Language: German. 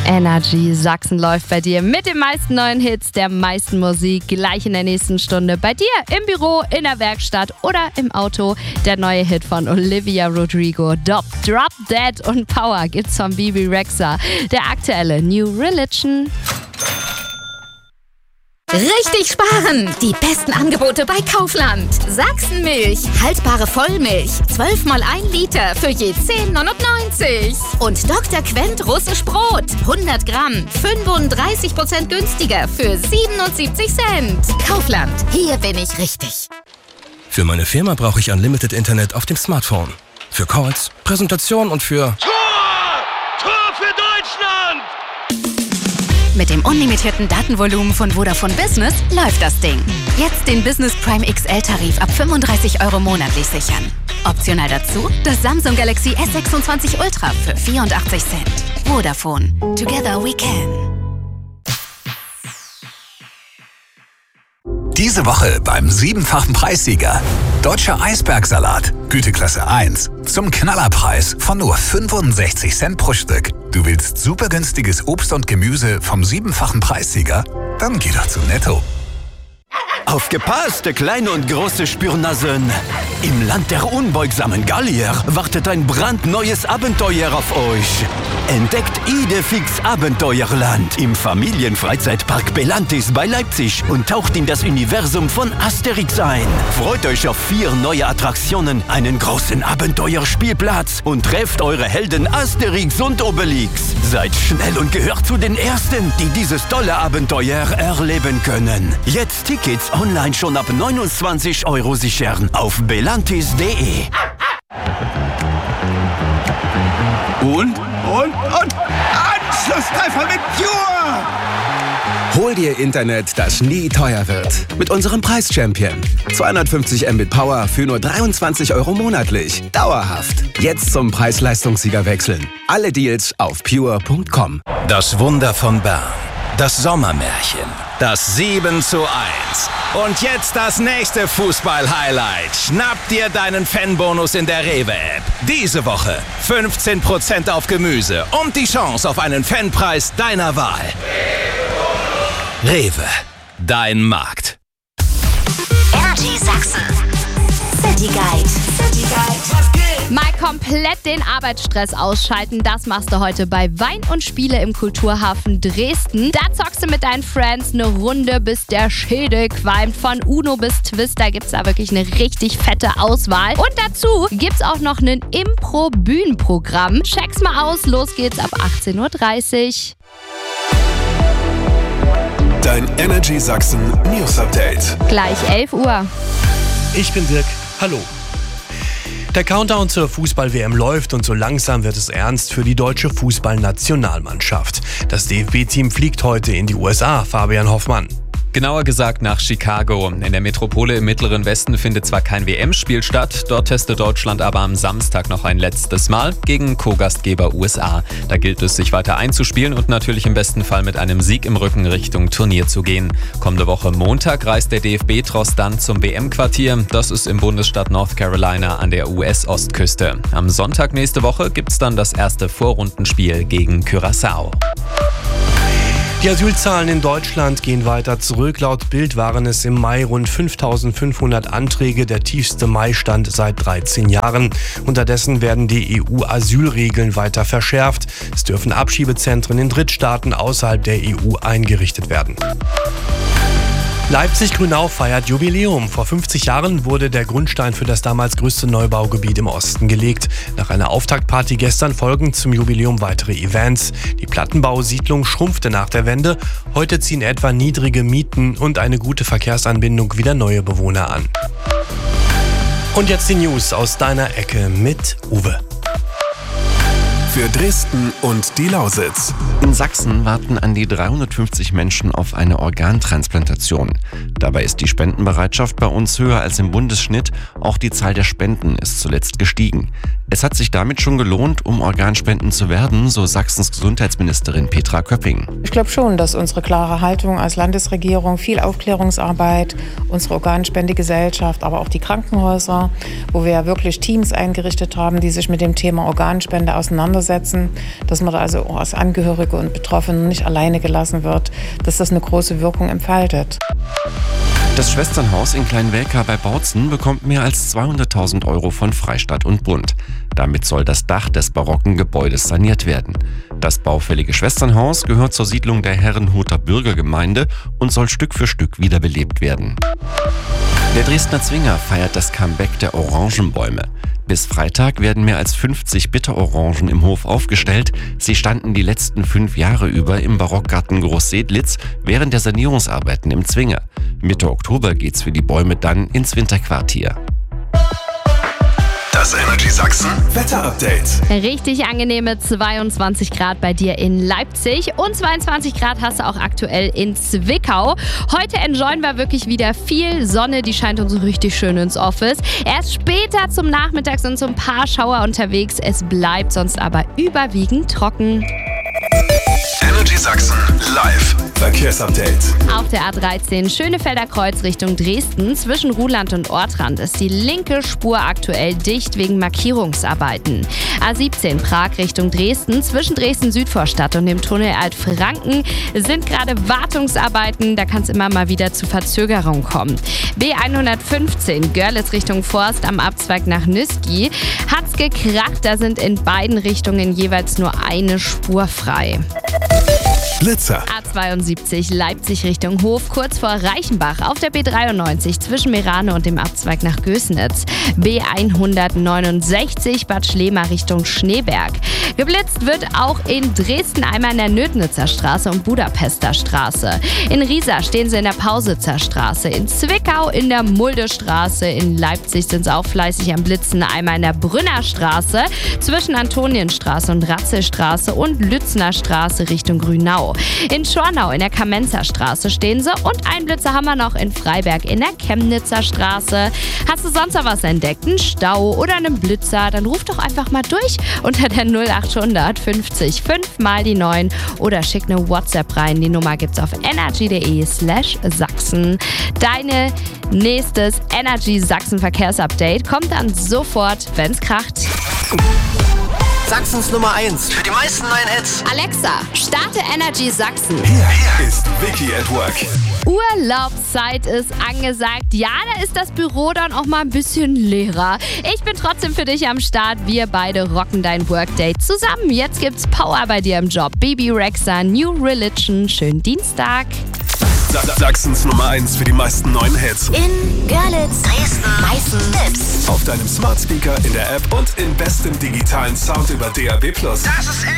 Energy Sachsen läuft bei dir mit den meisten neuen Hits, der meisten Musik, gleich in der nächsten Stunde. Bei dir im Büro, in der Werkstatt oder im Auto. Der neue Hit von Olivia Rodrigo, Drop Dead und Power gibt's von Bibi Rexha. Der aktuelle New Religion. Richtig sparen! Die besten Angebote bei Kaufland. Sachsenmilch, haltbare Vollmilch, 12 mal 1 Liter für je 10,99. Und Dr. Quent russisch Brot, 100 Gramm, 35% günstiger für 77 Cent. Kaufland, hier bin ich richtig. Für meine Firma brauche ich Unlimited Internet auf dem Smartphone. Für Calls, Präsentation und für... Tor für Deutschland! Mit dem unlimitierten Datenvolumen von Vodafone Business läuft das Ding. Jetzt den Business Prime XL-Tarif ab 35 € monatlich sichern. Optional dazu das Samsung Galaxy S26 Ultra für 84 Cent. Vodafone. Together we can. Diese Woche beim 7-fachen Preissieger. Deutscher Eisbergsalat, Güteklasse 1. Zum Knallerpreis von nur 65 Cent pro Stück. Du willst super günstiges Obst und Gemüse vom 7-fachen Preissieger? Dann geh doch zu Netto. Aufgepasst, kleine und große Spürnasen! Im Land der unbeugsamen Gallier wartet ein brandneues Abenteuer auf euch. Entdeckt Idefix Abenteuerland im Familienfreizeitpark Belantis bei Leipzig und taucht in das Universum von Asterix ein. Freut euch auf 4 neue Attraktionen, einen großen Abenteuerspielplatz und trefft eure Helden Asterix und Obelix. Seid schnell und gehört zu den Ersten, die dieses tolle Abenteuer erleben können. Jetzt Tickets online schon ab 29 € sichern auf belantis.de. Und? Anschlusstreffer mit Pure! Hol dir Internet, das nie teuer wird. Mit unserem Preis-Champion. 250 Mbit Power für nur 23 € monatlich. Dauerhaft. Jetzt zum Preis-Leistungssieger wechseln. Alle Deals auf pure.com. Das Wunder von Bern. Das Sommermärchen. Das 7:1. Und jetzt das nächste Fußball-Highlight. Schnapp dir deinen Fanbonus in der Rewe-App. Diese Woche 15% auf Gemüse und die Chance auf einen Fanpreis deiner Wahl. Rewe, dein Markt. Energy Sachsen. City Guide. Mal komplett den Arbeitsstress ausschalten, das machst du heute bei Wein und Spiele im Kulturhafen Dresden. Da zockst du mit deinen Friends eine Runde, bis der Schädel qualmt. Von Uno bis Twister gibt's da wirklich eine richtig fette Auswahl. Und dazu gibt's auch noch ein Impro-Bühnenprogramm. Check's mal aus, los geht's ab 18:30 Uhr. Dein Energy Sachsen News Update. Gleich 11 Uhr. Ich bin Dirk. Hallo. Der Countdown zur Fußball-WM läuft und so langsam wird es ernst für die deutsche Fußballnationalmannschaft. Das DFB-Team fliegt heute in die USA, Fabian Hoffmann. Genauer gesagt nach Chicago. In der Metropole im Mittleren Westen findet zwar kein WM-Spiel statt, dort testet Deutschland aber am Samstag noch ein letztes Mal gegen Co-Gastgeber USA. Da gilt es, sich weiter einzuspielen und natürlich im besten Fall mit einem Sieg im Rücken Richtung Turnier zu gehen. Kommende Woche Montag reist der DFB-Tross dann zum WM-Quartier. Das ist im Bundesstaat North Carolina an der US-Ostküste. Am Sonntag nächste Woche gibt's dann das erste Vorrundenspiel gegen Curaçao. Die Asylzahlen in Deutschland gehen weiter zurück. Laut Bild waren es im Mai rund 5.500 Anträge, der tiefste Mai-Stand seit 13 Jahren. Unterdessen werden die EU-Asylregeln weiter verschärft. Es dürfen Abschiebezentren in Drittstaaten außerhalb der EU eingerichtet werden. Leipzig-Grünau feiert Jubiläum. Vor 50 Jahren wurde der Grundstein für das damals größte Neubaugebiet im Osten gelegt. Nach einer Auftaktparty gestern folgen zum Jubiläum weitere Events. Die Plattenbausiedlung schrumpfte nach der Wende. Heute ziehen etwa niedrige Mieten und eine gute Verkehrsanbindung wieder neue Bewohner an. Und jetzt die News aus deiner Ecke mit Uwe. Für Dresden und die Lausitz. In Sachsen warten an die 350 Menschen auf eine Organtransplantation. Dabei ist die Spendenbereitschaft bei uns höher als im Bundesschnitt. Auch die Zahl der Spenden ist zuletzt gestiegen. Es hat sich damit schon gelohnt, um Organspenden zu werden, so Sachsens Gesundheitsministerin Petra Köpping. Ich glaube schon, dass unsere klare Haltung als Landesregierung, viel Aufklärungsarbeit, unsere Organspendegesellschaft, aber auch die Krankenhäuser, wo wir wirklich Teams eingerichtet haben, die sich mit dem Thema Organspende auseinandersetzen, setzen, dass man da also auch als Angehörige und Betroffene nicht alleine gelassen wird, dass das eine große Wirkung entfaltet. Das Schwesternhaus in Kleinwelka bei Bautzen bekommt mehr als 200.000 € von Freistaat und Bund. Damit soll das Dach des barocken Gebäudes saniert werden. Das baufällige Schwesternhaus gehört zur Siedlung der Herrenhuter Bürgergemeinde und soll Stück für Stück wiederbelebt werden. Der Dresdner Zwinger feiert das Comeback der Orangenbäume. Bis Freitag werden mehr als 50 Bitterorangen im Hof aufgestellt. Sie standen die letzten 5 Jahre über im Barockgarten Großsedlitz während der Sanierungsarbeiten im Zwinger. Mitte Oktober geht's für die Bäume dann ins Winterquartier. Das Energy Sachsen Wetterupdate. Richtig angenehme 22 Grad bei dir in Leipzig und 22 Grad hast du auch aktuell in Zwickau. Heute enjoyen wir wirklich wieder viel Sonne, die scheint uns so richtig schön ins Office. Erst später zum Nachmittag sind so ein paar Schauer unterwegs. Es bleibt sonst aber überwiegend trocken. Energy Sachsen live Verkehrsupdate. Auf der A13 Schönefelder Kreuz Richtung Dresden zwischen Ruhland und Ortrand ist die linke Spur aktuell dicht wegen Markierungsarbeiten. A17 Prag Richtung Dresden zwischen Dresden-Südvorstadt und dem Tunnel Altfranken sind gerade Wartungsarbeiten, da kann es immer mal wieder zu Verzögerungen kommen. B115 Görlitz Richtung Forst am Abzweig nach Nüski hat's gekracht, da sind in beiden Richtungen jeweils nur eine Spur frei. Blitzer. A72 Leipzig Richtung Hof, kurz vor Reichenbach auf der B93 zwischen Merane und dem Abzweig nach Gößnitz. B169 Bad Schlema Richtung Schneeberg. Geblitzt wird auch in Dresden einmal in der Nödnitzer Straße und Budapester Straße. In Riesa stehen sie in der Pausitzer Straße. In Zwickau in der Muldestraße. In Leipzig sind sie auch fleißig am Blitzen. Einmal in der Brünner Straße zwischen Antonienstraße und Ratzelstraße und Lützner Straße Richtung Grünau. In Schornau in der Kamenzer Straße stehen sie und einen Blitzer haben wir noch in Freiberg in der Chemnitzer Straße. Hast du sonst noch was entdeckt? Einen Stau oder einen Blitzer? Dann ruf doch einfach mal durch unter der 0800 50 5 mal die 9 oder schick eine WhatsApp rein. Die Nummer gibt's auf energy.de/Sachsen. Deine nächstes Energy Sachsen Verkehrsupdate kommt dann sofort, wenn's kracht. Sachsens Nummer 1 für die meisten neuen Hits. Alexa, starte Energy Sachsen. Hier ist Vicky at Work. Urlaubszeit ist angesagt. Ja, da ist das Büro dann auch mal ein bisschen leerer. Ich bin trotzdem für dich am Start. Wir beide rocken dein Workday zusammen. Jetzt gibt's Power bei dir im Job. Baby Rexha, New Religion. Schönen Dienstag. Sachsens Nummer 1 für die meisten neuen Hits. In Görlitz, Dresden, Meißen, Lips. Auf deinem Smart Speaker, in der App und in bestem digitalen Sound über DAB+. Das ist